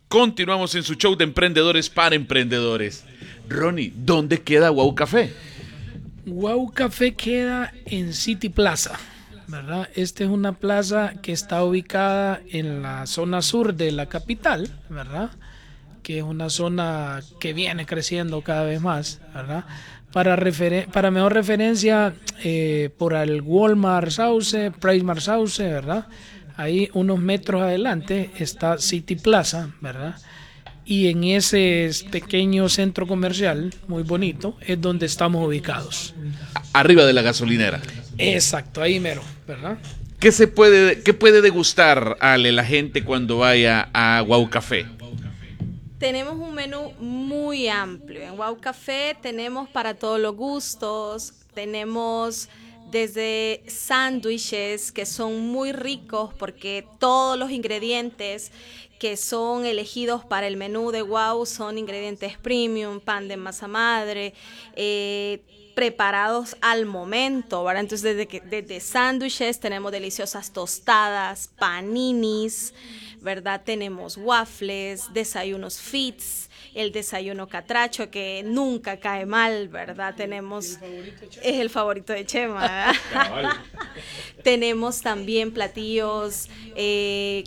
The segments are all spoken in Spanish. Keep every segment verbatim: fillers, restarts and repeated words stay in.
Continuamos en su show de emprendedores para emprendedores. Ronnie, ¿dónde queda Wow Café? Wow Café queda en City Plaza, ¿verdad? Esta es una plaza que está ubicada en la zona sur de la capital, ¿verdad? Que es una zona que viene creciendo cada vez más, ¿verdad? Para, referen- para mejor referencia, eh, por el Walmart Sauce, Price Sauce, ¿verdad? Ahí unos metros adelante está City Plaza, ¿verdad? Y en ese pequeño centro comercial, muy bonito, es donde estamos ubicados. Arriba de la gasolinera. Exacto, ahí mero, ¿verdad? ¿Qué se puede, qué puede degustar, Ale, la gente cuando vaya a Wow Café? Tenemos un menú muy amplio. En Wow Café tenemos para todos los gustos, tenemos desde sándwiches que son muy ricos porque todos los ingredientes que son elegidos para el menú de Wow son ingredientes premium, pan de masa madre, eh, preparados al momento, ¿verdad? Entonces desde, que, desde sándwiches tenemos deliciosas tostadas, paninis, ¿verdad? Tenemos waffles, desayunos fits, el desayuno catracho que nunca cae mal, ¿verdad? Tenemos, es el favorito de Chema, ¿verdad? Tenemos también platillos eh,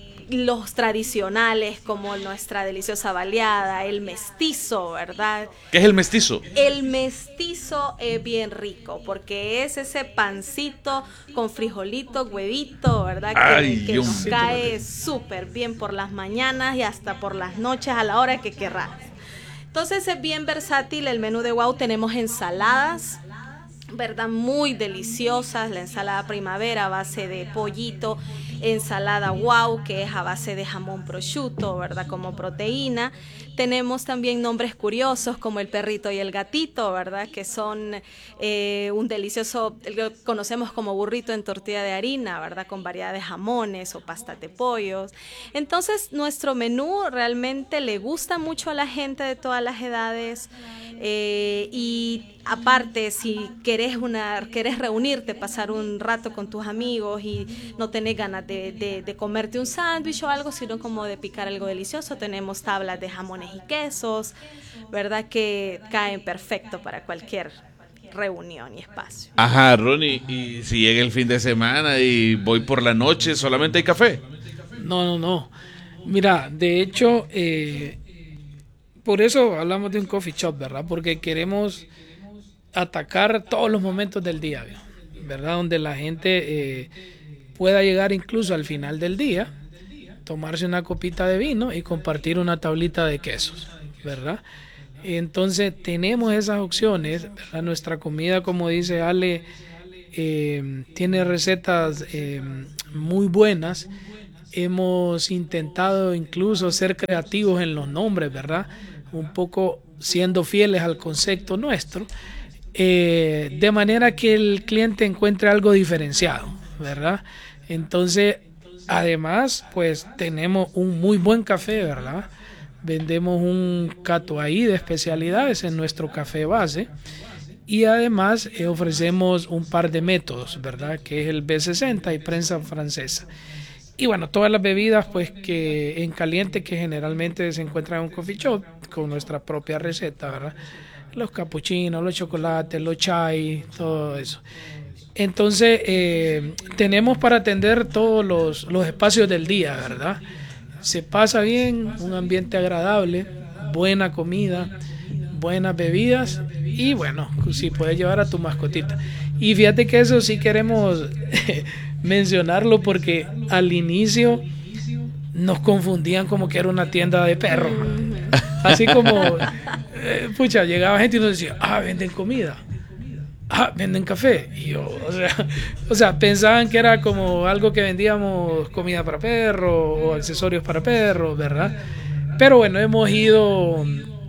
los tradicionales como nuestra deliciosa baleada, el mestizo, ¿verdad? ¿Qué es el mestizo? El mestizo es bien rico porque es ese pancito con frijolito, huevito, ¿verdad? Ay, que que Dios. nos cae súper bien por las mañanas y hasta por las noches a la hora que querrás. Entonces es bien versátil el menú de Wow. Tenemos ensaladas, ¿verdad? Muy deliciosas, la ensalada primavera a base de pollito, ensalada Wow, que es a base de jamón prosciutto, ¿verdad? Como proteína. Tenemos también nombres curiosos como el perrito y el gatito, ¿verdad? Que son eh, un delicioso, lo conocemos como burrito en tortilla de harina, ¿verdad? Con variedad de jamones o pastas de pollos. Entonces, nuestro menú realmente le gusta mucho a la gente de todas las edades eh, y aparte, si querés, una, querés reunirte, pasar un rato con tus amigos y no tenés ganas de, de, de comerte un sándwich o algo, sino como de picar algo delicioso, tenemos tablas de jamones y quesos, ¿verdad? Que caen perfecto para cualquier reunión y espacio. Ajá, Ronnie, y si llega el fin de semana y voy por la noche, ¿solamente hay café? No, no, no. Mira, de hecho, eh, por eso hablamos de un coffee shop, ¿verdad? Porque queremos atacar todos los momentos del día, ¿verdad? Donde la gente eh, pueda llegar incluso al final del día, tomarse una copita de vino y compartir una tablita de quesos, ¿verdad? Entonces tenemos esas opciones, ¿verdad? Nuestra comida, como dice Ale, eh, tiene recetas eh, muy buenas. Hemos intentado incluso ser creativos en los nombres, ¿verdad? Un poco siendo fieles al concepto nuestro. Eh, de manera que el cliente encuentre algo diferenciado, ¿verdad? Entonces, además, pues tenemos un muy buen café, ¿verdad? Vendemos un Catuai de especialidades en nuestro café base y además eh, ofrecemos un par de métodos, ¿verdad? Que es el B sesenta y prensa francesa. Y bueno, todas las bebidas pues que en caliente que generalmente se encuentran en un coffee shop con nuestra propia receta, ¿verdad? Los capuchinos, los chocolates, los chai, todo eso. Entonces, eh, tenemos para atender todos los, los espacios del día, ¿verdad? Se pasa bien, un ambiente agradable, buena comida, buenas bebidas y bueno, si puedes llevar a tu mascotita. Y fíjate que eso sí queremos mencionarlo porque al inicio nos confundían como que era una tienda de perros. Así como, eh, pucha, llegaba gente y nos decía, ah, venden comida, ah, venden café. Y yo, o sea, o sea, pensaban que era como algo que vendíamos comida para perros o accesorios para perros, ¿verdad? Pero bueno, hemos ido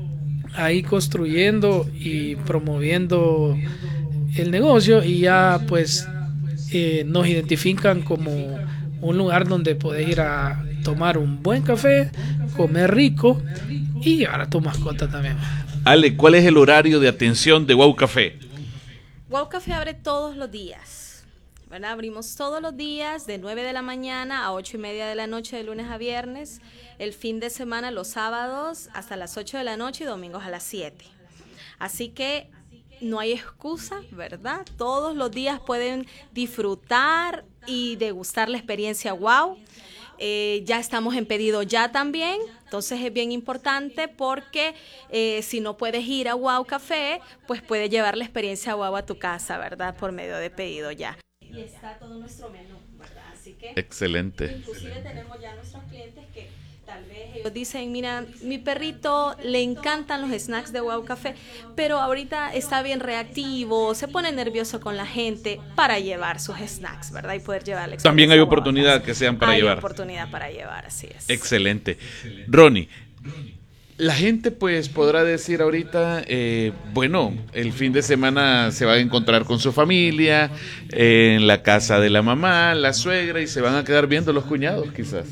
ahí construyendo y promoviendo el negocio y ya pues eh, nos identifican como un lugar donde podés ir a tomar un buen café, comer rico y llevar a tu mascota también. Ale, ¿cuál es el horario de atención de Wow Café? Wow Café abre todos los días, ¿verdad? Abrimos todos los días de nueve de la mañana a ocho y media de la noche de lunes a viernes, el fin de semana los sábados hasta las ocho de la noche y domingos a las siete. Así que no hay excusa, ¿verdad? Todos los días pueden disfrutar y degustar la experiencia wow. Eh, ya estamos en pedido ya también, entonces es bien importante porque eh, si no puedes ir a Wow Café, pues puedes llevar la experiencia wow a tu casa, ¿verdad? Por medio de pedido ya. Y está todo nuestro menú, ¿verdad? Así que excelente. Inclusive tenemos ya nuestros clientes que tal vez ellos dicen, mira, mi perrito le encantan los snacks de Wow Café, pero ahorita está bien reactivo, se pone nervioso con la gente para llevar sus snacks, ¿verdad? Y poder llevarle. También hay oportunidad que sean para hay llevar. Hay oportunidad para llevar, así es. Excelente. Ronnie, la gente pues podrá decir ahorita, eh, bueno, el fin de semana se va a encontrar con su familia, eh, en la casa de la mamá, la suegra, y se van a quedar viendo los cuñados quizás.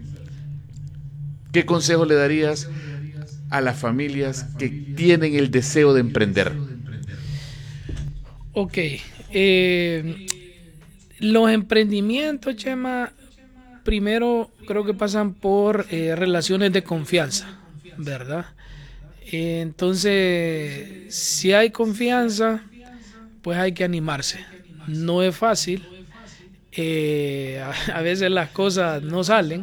¿Qué consejo le darías a las familias que tienen el deseo de emprender? Ok, eh, los emprendimientos, Chema, primero creo que pasan por eh, relaciones de confianza, ¿verdad? Eh, entonces, si hay confianza, pues hay que animarse. No es fácil, eh, a, a veces las cosas no salen,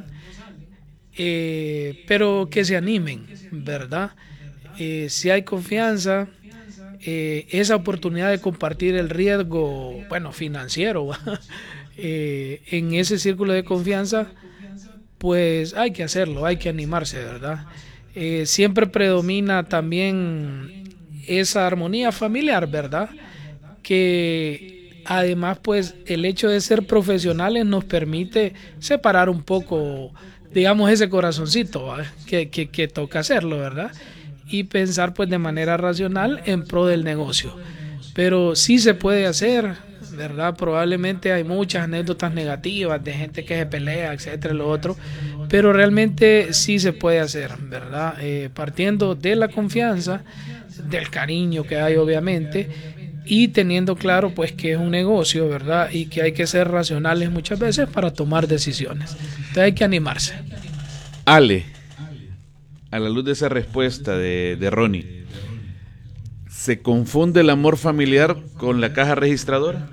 eh, pero que se animen, ¿verdad? Eh, si hay confianza, eh, esa oportunidad de compartir el riesgo, bueno, financiero, eh, en ese círculo de confianza, pues hay que hacerlo, hay que animarse, ¿verdad? Eh, siempre predomina también esa armonía familiar, ¿verdad? Que además, pues, el hecho de ser profesionales nos permite separar un poco, digamos, ese corazoncito que, que, que toca hacerlo, ¿verdad? Y pensar, pues, de manera racional en pro del negocio. Pero sí se puede hacer, ¿verdad? Probablemente hay muchas anécdotas negativas de gente que se pelea, etcétera, lo otro, pero realmente sí se puede hacer, ¿verdad? Eh, partiendo de la confianza, del cariño que hay, obviamente, y teniendo claro, pues, que es un negocio, ¿verdad? Y que hay que ser racionales muchas veces para tomar decisiones. Entonces hay que animarse. Ale, a la luz de esa respuesta de, de Ronnie, ¿se confunde el amor familiar con la caja registradora?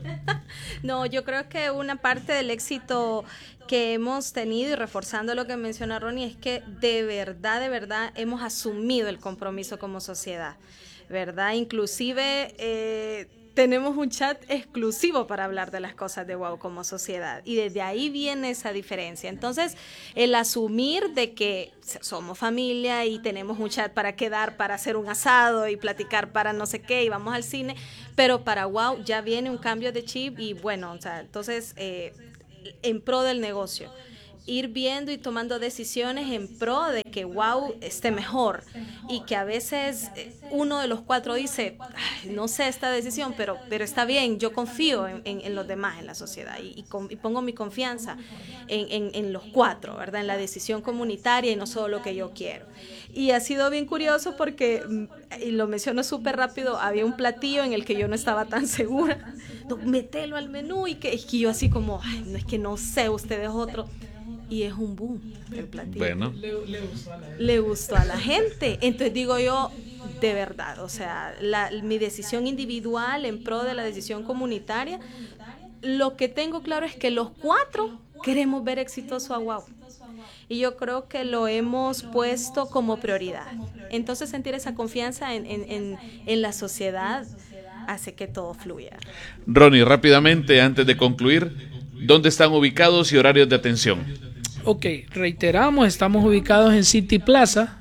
No, yo creo que una parte del éxito que hemos tenido, y reforzando lo que menciona Ronnie, es que de verdad, de verdad hemos asumido el compromiso como sociedad, ¿verdad? Inclusive eh, tenemos un chat exclusivo para hablar de las cosas de Wow como sociedad, y desde ahí viene esa diferencia. Entonces, el asumir de que somos familia y tenemos un chat para quedar, para hacer un asado y platicar para no sé qué, y vamos al cine, pero para Wow ya viene un cambio de chip, y bueno, o sea, entonces, eh, en pro del negocio, ir viendo y tomando decisiones en pro de que Wow esté mejor, y que a veces uno de los cuatro dice, no sé esta decisión, pero, pero está bien, yo confío en, en, en los demás, en la sociedad, y, y, con, y pongo mi confianza en, en, en los cuatro, ¿verdad? En la decisión comunitaria y no solo lo que yo quiero. Y ha sido bien curioso porque, y lo menciono súper rápido, había un platillo en el que yo no estaba tan segura, no, mételo al menú, y que, y que yo así como, ay, no, es que no sé, ustedes otro. Y es un boom el platillo. Bueno. Le, le, gustó a la gente. le gustó a la gente. Entonces digo yo, de verdad, o sea, la, mi decisión individual en pro de la decisión comunitaria, lo que tengo claro es que los cuatro queremos ver exitoso a Wow. Y yo creo que lo hemos puesto como prioridad. Entonces sentir esa confianza en, en, en, en la sociedad hace que todo fluya. Ronnie, rápidamente, antes de concluir, ¿dónde están ubicados y horarios de atención? Ok, reiteramos, estamos ubicados en City Plaza,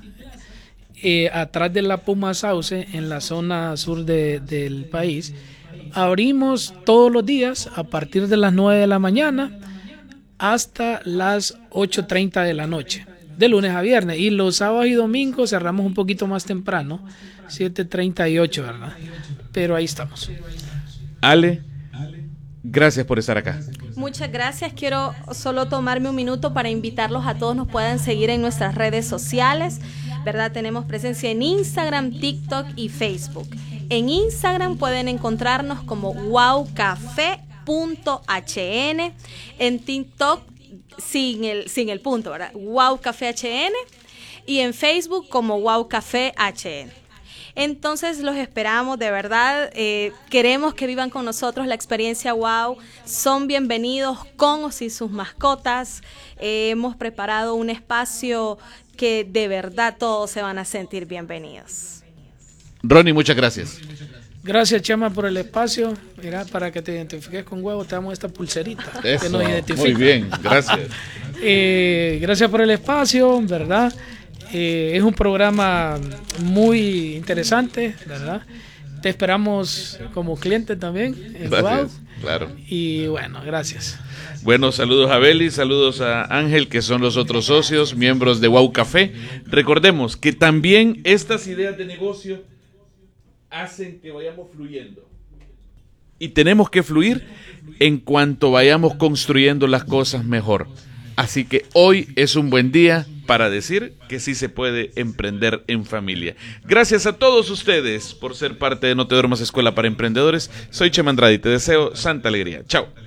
eh, atrás de la Puma Sauce, en la zona sur de, del país. Abrimos todos los días a partir de las nueve de la mañana hasta las ocho treinta de la noche, de lunes a viernes. Y los sábados y domingos cerramos un poquito más temprano, siete treinta y ocho, ¿verdad? Pero ahí estamos. Ale, gracias por estar acá. Muchas gracias. Quiero solo tomarme un minuto para invitarlos a todos, nos puedan seguir en nuestras redes sociales, ¿verdad? Tenemos presencia en Instagram, TikTok y Facebook. En Instagram pueden encontrarnos como Wow Café punto h n, en TikTok sin el, sin el punto, ¿verdad? Wow Café H N, y en Facebook como Wow Café H N. Entonces los esperamos, de verdad, eh, queremos que vivan con nosotros la experiencia Wow, son bienvenidos con o sin sus mascotas, eh, hemos preparado un espacio que de verdad todos se van a sentir bienvenidos. Ronnie, muchas gracias. Gracias, Chema, por el espacio. Mira, para que te identifiques con Huevo, te damos esta pulserita. Eso, que nos identifica. muy bien, gracias. eh, gracias por el espacio, ¿verdad? Eh, es un programa muy interesante, ¿verdad? Te esperamos como cliente también. En Gracias, Wow. claro. Y bueno, gracias. Bueno, saludos a Beli, saludos a Ángel, que son los otros socios, miembros de Wow Café. Recordemos que también estas ideas de negocio hacen que vayamos fluyendo. Y tenemos que fluir en cuanto vayamos construyendo las cosas mejor. Así que hoy es un buen día para decir que sí se puede emprender en familia. Gracias a todos ustedes por ser parte de No Te Duermas Escuela para Emprendedores. Soy Chema Andrade y te deseo santa alegría. Chao.